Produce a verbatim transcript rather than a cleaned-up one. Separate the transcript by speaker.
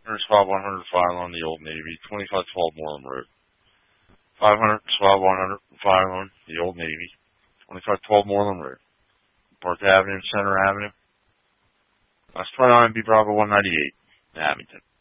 Speaker 1: Spot one hundred five on the Old Navy, twenty-five twelve Moreland Road. five hundred Spot one hundred five on the Old Navy, twenty-five twelve Moreland Road. Park Avenue, Center Avenue. That's twenty-nine B Bravo one ninety-eight, Abington.